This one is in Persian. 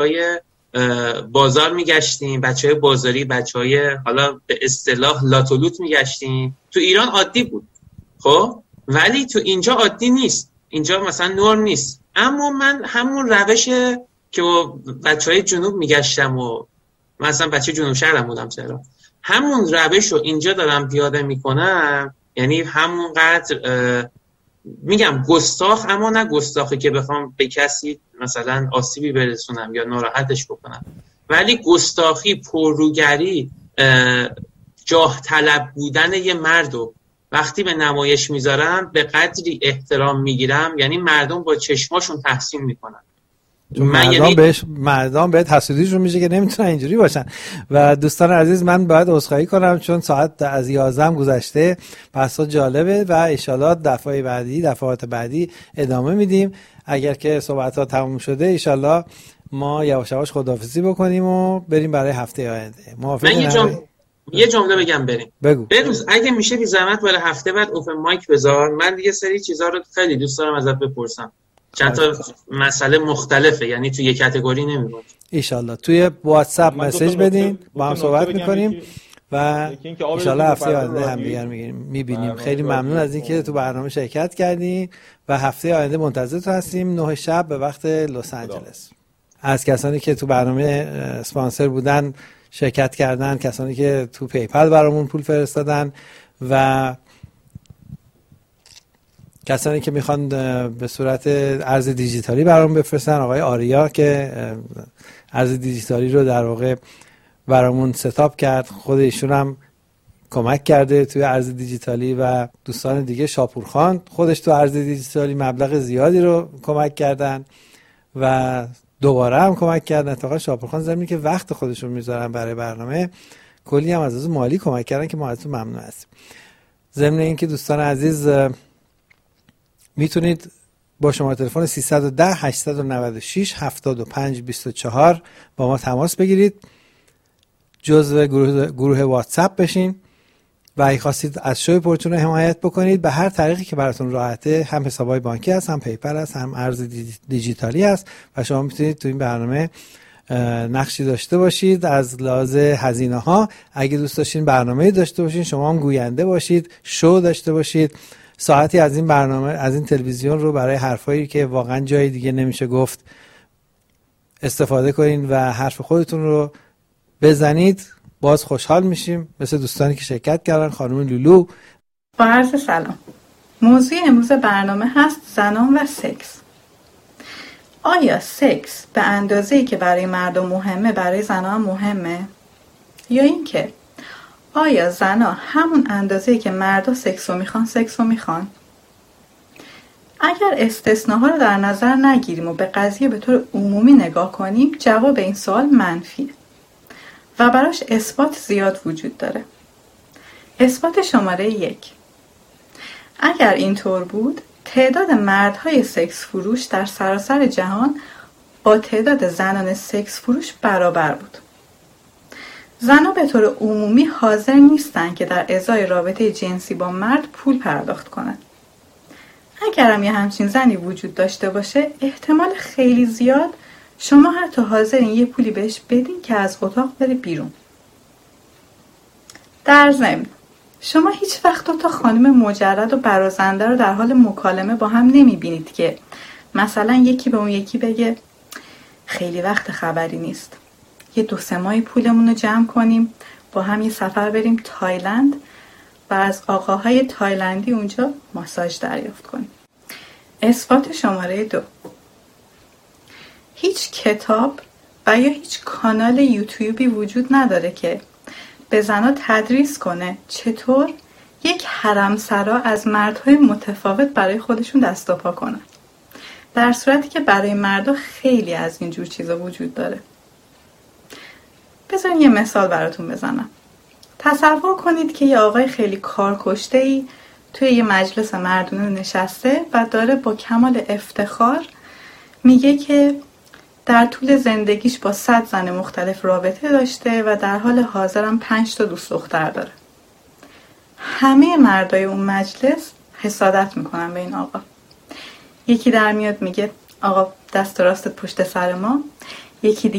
بازار میگشتیم، بچهای بازاری، بچهای حالا به اصطلاح لاتولوت میگشتیم. تو ایران عادی بود خب، ولی تو اینجا عادی نیست، اینجا مثلا نرم نیست. اما من همون روش که با بچهای جنوب میگشتم و مثلا بچه جنوب شهرم بودم، چرا همون روش رو اینجا دارم پیاده میکنم. یعنی همونقدر میگم گستاخ، اما نه گستاخی که بخوام به کسی مثلا آسیبی برسونم یا ناراحتش بکنم، ولی گستاخی، پرروگری، جاه طلب بودن یه مردو وقتی به نمایش میذارم به احترام میگیرم، یعنی مردم با چشماشون تحسین میکنن. مردم بهت حسودیشون میشه که نمیتونن اینجوری باشن. و دوستان عزیز، من باید عذرخواهی کنم چون ساعت از 11 گذشته، بحثا جالبه و ان شاءالله دفعات بعدی ادامه میدیم. اگر که صحبت‌ها تموم شده ان شاءالله ما یواش یواش خداحافظی بکنیم و بریم برای هفته آینده. من یه جمله بگم بریم. بگو. بروز اگه میشه بی زحمت برای هفته بعد اوپن مایک بذار، من یه سری چیزا رو خیلی دوست دارم ازت بپرسم. چند تا مسئله مختلفه، یعنی توی یک کاتگوری نمیمونه. ان شاءالله توی واتساپ مسیج بدین، با هم صحبت میکنیم و ان شاءالله هفته آینده هم دیگر میبینیم. خیلی ممنون از اینکه تو برنامه شرکت کردین و هفته آینده منتظرتون هستیم 9 شب به وقت لس آنجلس. از کسانی که تو برنامه اسپانسر بودن، شرکت کردن، کسانی که تو پیپل برامون پول فرستادن و کسانی که میخوان به صورت ارز دیجیتالی برامون بفرستن، آقای آریا که ارز دیجیتالی رو در واقع برامون ستاپ کرد، خود ایشون هم کمک کرده توی ارز دیجیتالی و دوستان دیگه، شاپورخان خودش تو ارز دیجیتالی مبلغ زیادی رو کمک کردن و دوباره هم کمک کردن. اتفاقا شاپورخان زمینی که وقت خودشون میذارن برای برنامه، کلی هم از مالی کمک کردن که ما ازتون ممنون هستیم. ضمن اینکه دوستان عزیز میتونید با شماره تلفن 310 896 7524 با ما تماس بگیرید، جزو گروه واتساپ بشین و اگه خواستید از شوی پورتون حمایت بکنید به هر طریقی که براتون راحته، هم حسابای بانکی هست، هم پیپل هست، هم ارز دیجیتالی هست و شما میتونید تو این برنامه نقشی داشته باشید از لحاظ هزینه ها. اگه دوست داشتین برنامه‌ای داشته باشین، شما هم گوینده باشید، شو داشته باشید، ساعتی از این برنامه، از این تلویزیون رو برای حرفایی که واقعا جای دیگه نمیشه گفت استفاده کنین و حرف خودتون رو بزنید، باز خوشحال میشیم. مثل دوستانی که شرکت کردن، خانم لولو. با عرض سلام. موضوع امروز برنامه هست زنان و سکس. آیا سکس به اندازه‌ای که برای مردم مهمه برای زنان مهمه؟ یا اینکه آیا زنها همون اندازه‌ای که مردا سکس رو میخوان؟ اگر استثناها رو در نظر نگیریم و به قضیه به طور عمومی نگاه کنیم، جواب این سوال منفیه و براش اثبات زیاد وجود داره. اثبات شماره 1: اگر اینطور بود، تعداد مردهای سکس فروش در سراسر جهان با تعداد زنان سکس فروش برابر بود. زنها به طور عمومی حاضر نیستن که در ازای رابطه جنسی با مرد پول پرداخت کنند. اگر هم یه همچین زنی وجود داشته باشه، احتمال خیلی زیاد شما حتی حاضرین یه پولی بهش بدین که از اتاق بره بیرون. در ضمن شما هیچ وقت دو تا خانم مجرد و برازنده رو در حال مکالمه با هم نمیبینید که مثلا یکی به اون یکی بگه خیلی وقت خبری نیست، یه 2-3 ماهی پولمون رو جمع کنیم با هم یه سفر بریم تایلند و از آقاهای تایلندی اونجا ماساژ دریافت کنیم. اثبات شماره 2: هیچ کتاب و یا هیچ کانال یوتیوبی وجود نداره که به زنها تدریس کنه چطور یک حرمسرا از مردهای متفاوت برای خودشون دست و پا کنن، در صورتی که برای مردا خیلی از اینجور چیزا وجود داره. بذارین یه مثال براتون بزنم. تصور کنید که یه آقای خیلی کارکشته‌ای توی یه مجلس مردونه نشسته و داره با کمال افتخار میگه که در طول زندگیش با 100 زن مختلف رابطه داشته و در حال حاضرم 5 تا دوست دختر داره. همه مردای اون مجلس حسادت میکنن به این آقا. یکی در میاد میگه آقا دست راستت پشت سر ما، یکی